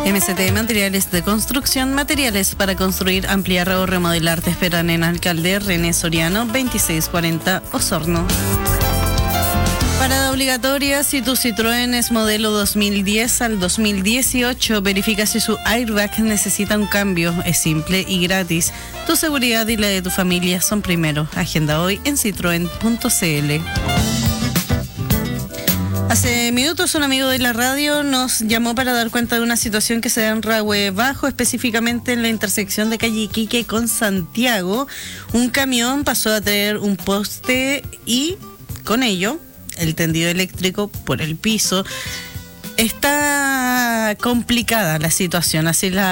MST Materiales de Construcción, materiales para construir, ampliar o remodelar. Te esperan en Alcalde René Soriano, 2640 Osorno. Parada obligatoria si tu Citroën es modelo 2010 al 2018. Verifica si su airbag necesita un cambio. Es simple y gratis. Tu seguridad y la de tu familia son primero. Agenda hoy en citroen.cl. Hace minutos un amigo de la radio nos llamó para dar cuenta de una situación que se da en Rahue Bajo, específicamente en la intersección de calle Iquique con Santiago. Un camión pasó a traer un poste y con ello el tendido eléctrico por el piso. Está complicada la situación, así la